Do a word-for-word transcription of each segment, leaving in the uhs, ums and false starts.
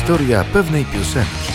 Historia pewnej piosenki.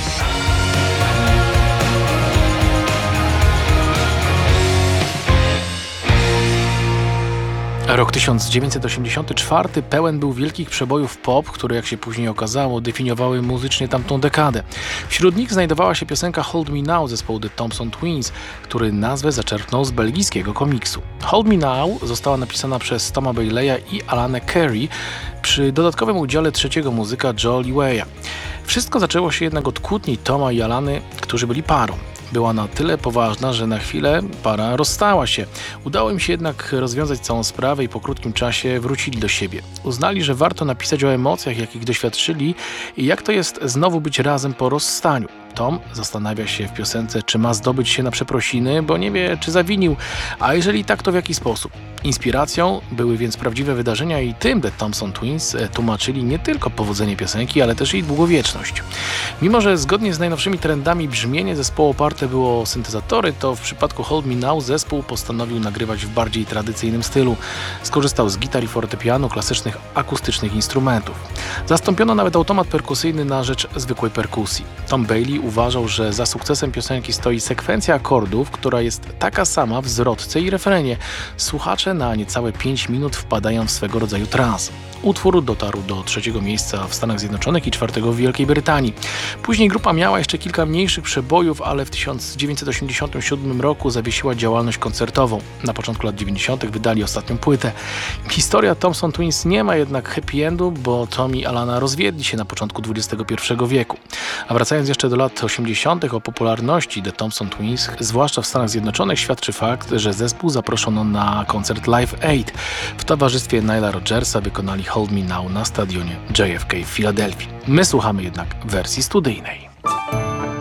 Rok tysiąc dziewięćset osiemdziesiąty czwarty pełen był wielkich przebojów pop, które, jak się później okazało, definiowały muzycznie tamtą dekadę. Wśród nich znajdowała się piosenka Hold Me Now zespołu The Thompson Twins, który nazwę zaczerpnął z belgijskiego komiksu. Hold Me Now została napisana przez Toma Bailey'a i Alanę Carey przy dodatkowym udziale trzeciego muzyka Joe Leweya. Wszystko zaczęło się jednak od kłótni Toma i Alany, którzy byli parą. Była na tyle poważna, że na chwilę para rozstała się. Udało im się jednak rozwiązać całą sprawę i po krótkim czasie wrócili do siebie. Uznali, że warto napisać o emocjach, jakich doświadczyli i jak to jest znowu być razem po rozstaniu. Tom zastanawia się w piosence, czy ma zdobyć się na przeprosiny, bo nie wie, czy zawinił, a jeżeli tak, to w jaki sposób. Inspiracją były więc prawdziwe wydarzenia i tym The Thompson Twins tłumaczyli nie tylko powodzenie piosenki, ale też jej długowieczność. Mimo że zgodnie z najnowszymi trendami brzmienie zespołu oparte było o syntezatory, to w przypadku Hold Me Now zespół postanowił nagrywać w bardziej tradycyjnym stylu. Skorzystał z gitar i fortepianu, klasycznych akustycznych instrumentów. Zastąpiono nawet automat perkusyjny na rzecz zwykłej perkusji. Tom Bailey uważał, że za sukcesem piosenki stoi sekwencja akordów, która jest taka sama w zwrotce i refrenie. Słuchacze na niecałe pięć minut wpadają w swego rodzaju trans. Utwór dotarł do trzeciego miejsca w Stanach Zjednoczonych i czwartego w Wielkiej Brytanii. Później grupa miała jeszcze kilka mniejszych przebojów, ale w tysiąc dziewięćset osiemdziesiątym siódmym roku zawiesiła działalność koncertową. Na początku lat dziewięćdziesiątych wydali ostatnią płytę. Historia Thompson Twins nie ma jednak happy endu, bo Tom i Alana rozwiedli się na początku dwudziestego pierwszego wieku. A wracając jeszcze do lat osiemdziesiątych, o popularności The Thompson Twins, zwłaszcza w Stanach Zjednoczonych, świadczy fakt, że zespół zaproszono na koncert Live Aid. W towarzystwie Nila Rodgersa wykonali Hold Me Now na stadionie J F K w Filadelfii. My słuchamy jednak wersji studyjnej.